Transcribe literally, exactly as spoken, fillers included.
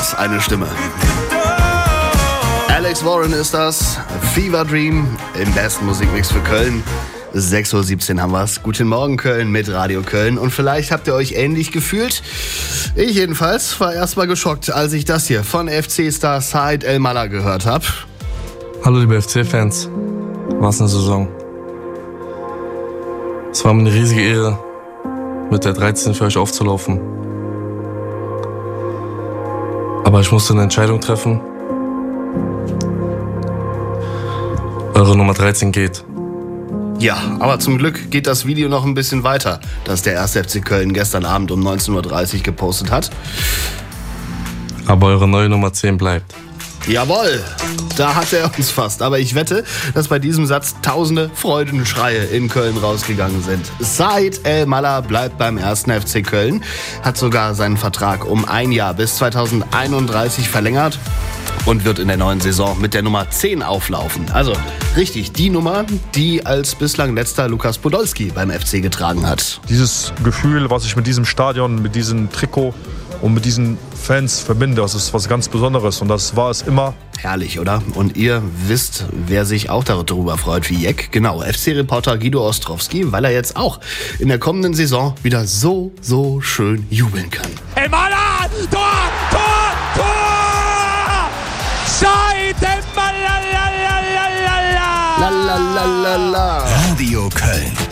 Was eine Stimme. Alex Warren ist das. Fever Dream im besten Musikmix für Köln. sechs Uhr siebzehn haben wir's. Guten Morgen Köln mit Radio Köln. Und vielleicht habt ihr euch ähnlich gefühlt. Ich jedenfalls war erstmal geschockt, als ich das hier von F C-Star Said El-Mallah gehört habe. Hallo liebe F C-Fans. Was eine Saison. Es war mir eine riesige Ehre, mit der dreizehn für euch aufzulaufen. Aber ich musste eine Entscheidung treffen. Eure Nummer dreizehn geht. Ja, aber zum Glück geht das Video noch ein bisschen weiter, das der erste F C Köln gestern Abend um neunzehn Uhr dreißig gepostet hat. Aber eure neue Nummer zehn bleibt. Jawohl, da hat er uns fast. Aber ich wette, dass bei diesem Satz tausende Freudenschreie in Köln rausgegangen sind. Said El-Mallah bleibt beim ersten F C Köln, hat sogar seinen Vertrag um ein Jahr bis zweitausendeinunddreißig verlängert und wird in der neuen Saison mit der Nummer zehn auflaufen. Also richtig, die Nummer, die als bislang letzter Lukas Podolski beim F C getragen hat. Dieses Gefühl, was ich mit diesem Stadion, mit diesem Trikot und mit diesen Fans verbinde, das ist was ganz Besonderes und das war es immer. Herrlich, oder? Und ihr wisst, wer sich auch darüber freut wie Jeck? Genau, F C-Reporter Guido Ostrowski, weil er jetzt auch in der kommenden Saison wieder so, so schön jubeln kann. El-Mallah! Tor! Tor! Tor! Said El-Mallah! La la la la la. Radio Köln.